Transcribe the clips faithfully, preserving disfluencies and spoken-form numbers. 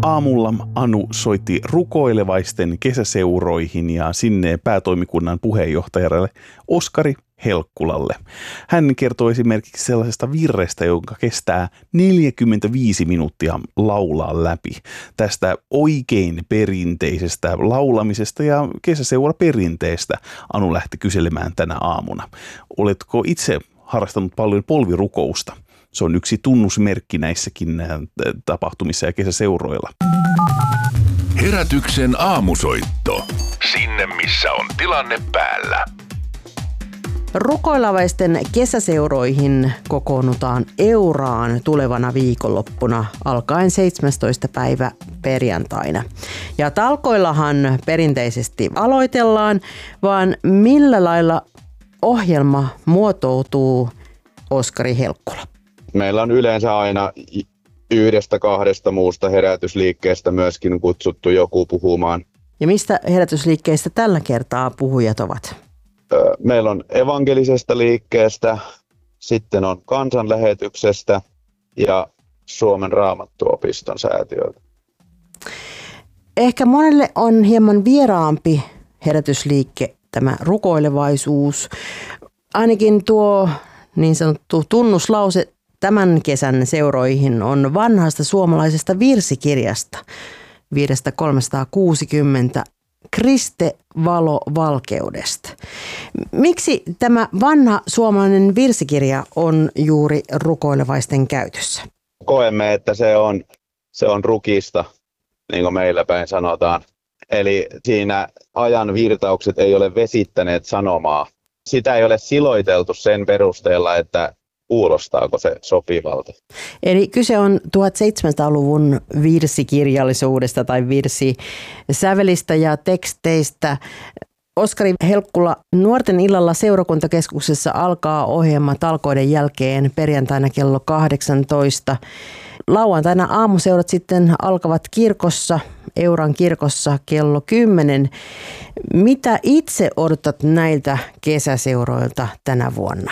Aamulla Anu soitti rukoilevaisten kesäseuroihin ja sinne päätoimikunnan puheenjohtajalle Oskari Helkkulalle. Hän kertoi esimerkiksi sellaisesta virrestä, jonka kestää neljäkymmentäviisi minuuttia laulaa läpi. Tästä oikein perinteisestä laulamisesta ja kesäseuraperinteestä Anu lähti kyselemään tänä aamuna. Oletko itse harrastanut paljon polvirukousta? Se on yksi tunnusmerkki näissäkin tapahtumissa ja kesäseuroilla. Herätyksen aamusoitto. Sinne missä on tilanne päällä. Rukoilavaisten kesäseuroihin kokoonnutaan Euraan tulevana viikonloppuna alkaen seitsemästoista päivä perjantaina. Ja talkoillahan perinteisesti aloitellaan, vaan millä lailla ohjelma muotoutuu, Oskari Helkkula? Meillä on yleensä aina yhdestä kahdesta muusta herätysliikkeestä myöskin kutsuttu joku puhumaan. Ja mistä herätysliikkeistä tällä kertaa puhujat ovat? Meillä on evankelisesta liikkeestä, sitten on kansanlähetyksestä ja Suomen Raamattuopiston säätiöltä. Ehkä monelle on hieman vieraampi herätysliikke tämä rukoilevaisuus. Ainakin tuo niin sanottu tunnuslause tämän kesän seuroihin on vanhasta suomalaisesta virsikirjasta vuodesta kolmesataakuusikymmentä. Kriste valo valkeudesta. Miksi tämä vanha suomalainen virsikirja on juuri rukoilevaisten käytössä? Koemme, että se on, se on rukista, niin kuin meillä päin sanotaan. Eli siinä ajan virtaukset ei ole vesittäneet sanomaa. Sitä ei ole siloiteltu sen perusteella, että kuulostaako se sopivalta. Eli kyse on tuhatseitsemänsataaluvun virsikirjallisuudesta tai virsisävelistä ja teksteistä. Oskari Helkkula, Nuorten illalla seurakuntakeskuksessa alkaa ohjelma talkoiden jälkeen perjantaina kello kahdeksantoista. Lauantaina aamuseurat sitten alkavat kirkossa, Euran kirkossa kello kymmenen. Mitä itse odotat näiltä kesäseuroilta tänä vuonna?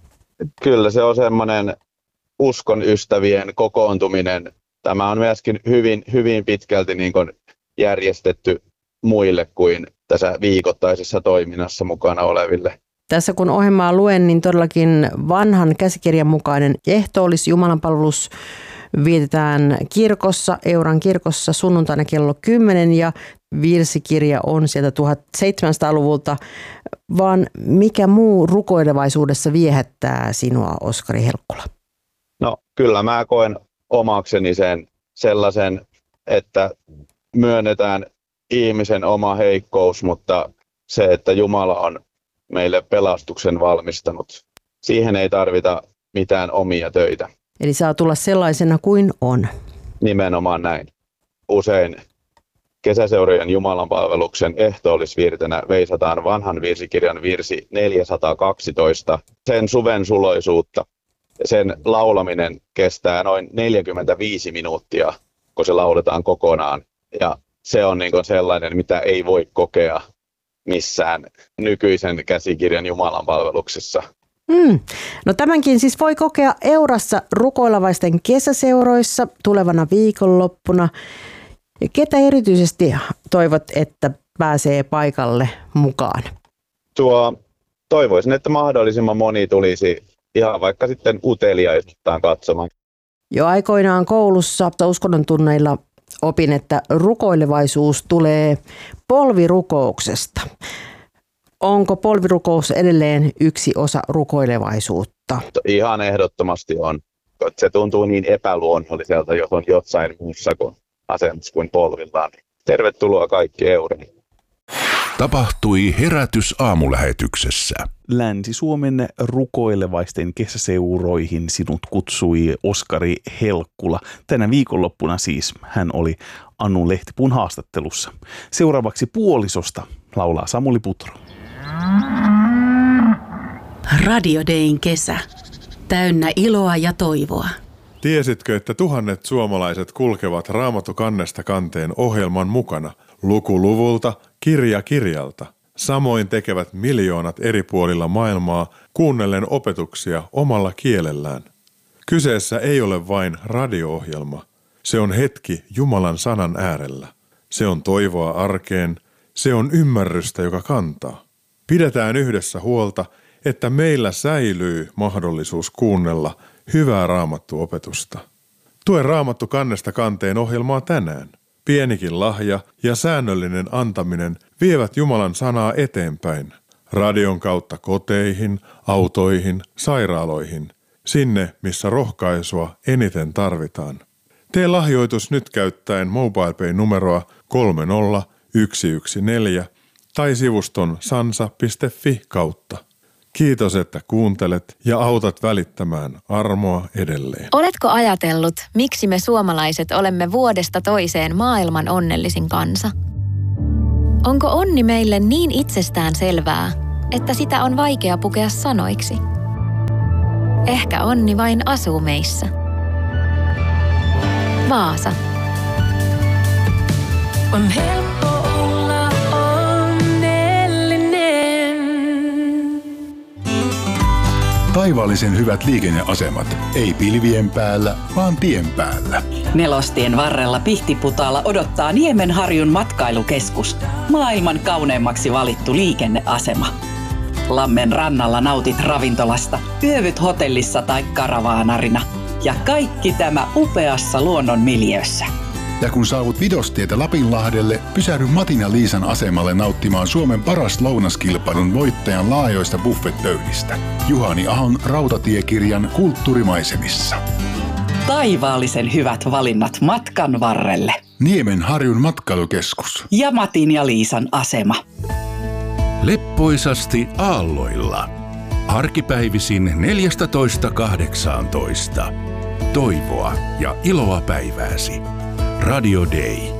Kyllä se on semmoinen uskon ystävien kokoontuminen. Tämä on myöskin hyvin, hyvin pitkälti niin kuin järjestetty muille kuin tässä viikoittaisessa toiminnassa mukana oleville. Tässä kun ohjelmaa luen, niin todellakin vanhan käsikirjan mukainen ehtoollis jumalanpalvelus vietetään kirkossa, Euran kirkossa sunnuntaina kello kymmenen ja virsikirja on sieltä tuhatseitsemänsataaluvulta, vaan mikä muu rukoilevaisuudessa viehättää sinua, Oskari Helkkula? No kyllä mä koen omakseni sen sellaisen, että myönnetään ihmisen oma heikkous, mutta se, että Jumala on meille pelastuksen valmistanut, siihen ei tarvita mitään omia töitä. Eli saa tulla sellaisena kuin on. Nimenomaan näin. Usein kesäseurojen jumalanpalveluksen ehtoollisvirtenä veisataan vanhan virsikirjan virsi neljäsataakaksitoista, sen suven suloisuutta. Sen laulaminen kestää noin neljäkymmentäviisi minuuttia, kun se lauletaan kokonaan. Ja se on niin kuin sellainen, mitä ei voi kokea missään nykyisen käsikirjan jumalanpalveluksessa. Mm. No tämänkin siis voi kokea Eurassa rukoilevaisten kesäseuroissa tulevana viikonloppuna. Ketä erityisesti toivot, että pääsee paikalle mukaan? Tuo, toivoisin, että mahdollisimman moni tulisi ihan vaikka sitten uteliaisuuttaan katsomaan. Jo aikoinaan koulussa uskonnon tunneilla opin, että rukoilevaisuus tulee polvirukouksesta. Onko polvirukous edelleen yksi osa rukoilevaisuutta? Ihan ehdottomasti on. Se tuntuu niin epäluonnolliselta, jos on jossain muussa kuin asennus kuin polvillaan. Tervetuloa kaikki Euriin. Tapahtui herätys aamulähetyksessä. Länsi-Suomen rukoilevaisten kesäseuroihin sinut kutsui Oskari Helkkula. Tänä viikonloppuna siis hän oli Anu Lehtipuun haastattelussa. Seuraavaksi puolisosta laulaa Samuli Putro. Radio Dayn kesä. Täynnä iloa ja toivoa. Tiesitkö, että tuhannet suomalaiset kulkevat Raamattu kannesta kanteen ohjelman mukana, luku luvulta, kirja kirjalta? Samoin tekevät miljoonat eri puolilla maailmaa kuunnellen opetuksia omalla kielellään. Kyseessä ei ole vain radio-ohjelma. Se on hetki Jumalan sanan äärellä. Se on toivoa arkeen. Se on ymmärrystä, joka kantaa. Pidetään yhdessä huolta, että meillä säilyy mahdollisuus kuunnella hyvää raamattuopetusta. Tue Raamattu kannesta kanteen ohjelmaa tänään. Pienikin lahja ja säännöllinen antaminen vievät Jumalan sanaa eteenpäin. Radion kautta koteihin, autoihin, sairaaloihin. Sinne, missä rohkaisua eniten tarvitaan. Tee lahjoitus nyt käyttäen MobilePay-numeroa kolme nolla yksi yksi neljä tai sivuston sansa piste fi kautta. Kiitos, että kuuntelet ja autat välittämään armoa edelleen. Oletko ajatellut, miksi me suomalaiset olemme vuodesta toiseen maailman onnellisin kansa? Onko onni meille niin itsestään selvää, että sitä on vaikea pukea sanoiksi? Ehkä onni vain asuu meissä. Vaasa. On helppo olla onnellinen. Taivaallisen hyvät liikenneasemat. Ei pilvien päällä, vaan tien päällä. Nelostien varrella Pihtiputaalla odottaa Niemenharjun matkailukeskus. Maailman kauneimmaksi valittu liikenneasema. Lammen rannalla nautit ravintolasta, yövyt hotellissa tai karavaanarina. Ja kaikki tämä upeassa luonnon miljöössä. Ja kun saavut Vidostietä Lapinlahdelle, pysähdy Matin ja Liisan asemalle nauttimaan Suomen paras lounaskilpailun voittajan laajoista buffetpöydistä. Juhani Ahon rautatiekirjan Kulttuurimaisemissa. Taivaallisen hyvät valinnat matkan varrelle. Niemenharjun matkailukeskus. Ja Matin ja Liisan asema. Leppoisasti aalloilla. Arkipäivisin neljätoista kahdeksantoista. Toivoa ja iloa päivääsi. Radio Day.